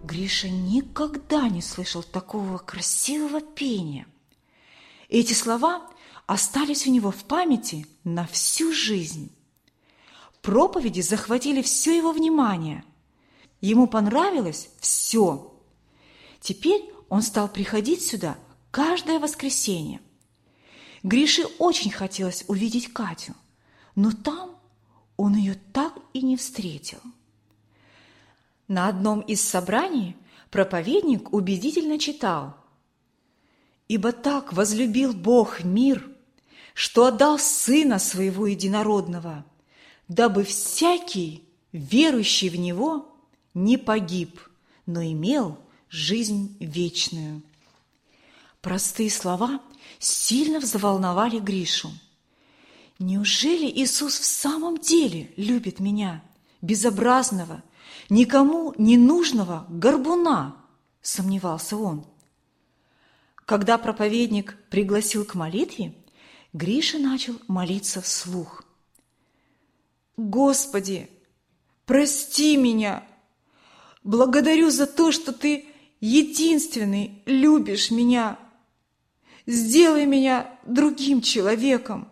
Гриша никогда не слышал такого красивого пения. Эти слова остались у него в памяти на всю жизнь. Проповеди захватили все его внимание. Ему понравилось все. Теперь он стал приходить сюда каждое воскресенье. Грише очень хотелось увидеть Катю, но там он ее так и не встретил. На одном из собраний проповедник убедительно читал: «Ибо так возлюбил Бог мир, что отдал Сына Своего Единородного, дабы всякий, верующий в Него, не погиб, но имел жизнь вечную». Простые слова сильно взволновали Гришу. «Неужели Иисус в самом деле любит меня, безобразного, никому не нужного горбуна?» – сомневался он. Когда проповедник пригласил к молитве, Гриша начал молиться вслух. «Господи, прости меня! Благодарю за то, что Ты единственный любишь меня! Сделай меня другим человеком!»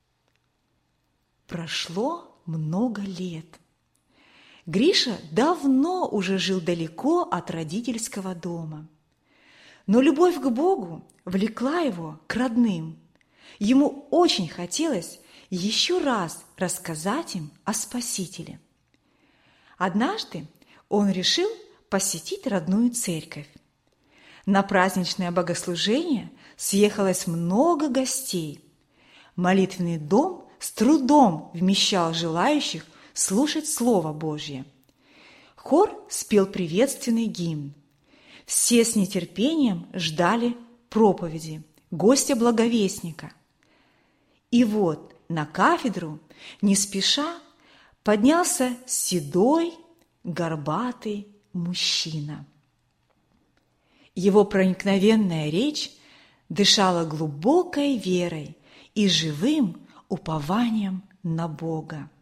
Прошло много лет. Гриша давно уже жил далеко от родительского дома. Но любовь к Богу влекла его к родным. Ему очень хотелось еще раз рассказать им о Спасителе. Однажды он решил посетить родную церковь. На праздничное богослужение съехалось много гостей. Молитвенный дом с трудом вмещал желающих слушать Слово Божье. Хор спел приветственный гимн. Все с нетерпением ждали проповеди, гостя-благовестника. И вот на кафедру не спеша поднялся седой, горбатый мужчина. Его проникновенная речь дышала глубокой верой и живым упованием на Бога.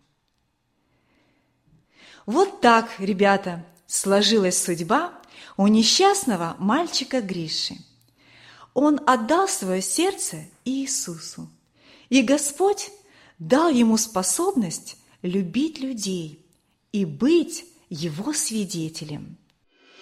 Вот так, ребята, сложилась судьба у несчастного мальчика Гриши. Он отдал свое сердце Иисусу, и Господь дал ему способность любить людей и быть Его свидетелем.